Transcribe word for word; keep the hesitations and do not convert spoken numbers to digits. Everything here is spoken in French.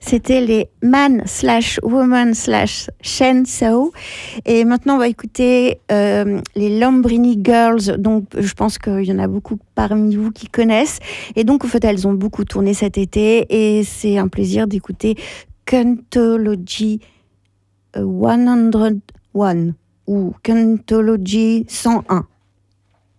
C'était les Man slash Woman slash Chainsaw. Et maintenant, on va écouter euh, les Lambrini Girls. Donc, je pense qu'il y en a beaucoup parmi vous qui connaissent. Et donc, en fait, elles ont beaucoup tourné cet été. Et c'est un plaisir d'écouter Cuntology cent un ou Cuntology cent un.